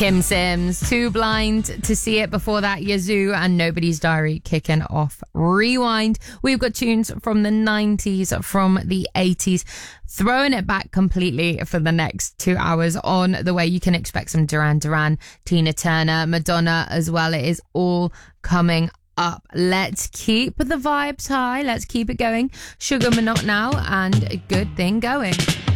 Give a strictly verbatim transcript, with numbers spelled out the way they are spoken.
Kim Sims, Too Blind to See It. Before that, Yazoo and Nobody's Diary kicking off Rewind. We've got tunes from the nineties, from the eighties, throwing it back completely for the next two hours. On the way, you can expect some Duran Duran, Tina Turner, Madonna as well. It is all coming up. Let's keep the vibes high. Let's keep it going. Sugar Minot now and a Good Thing Going.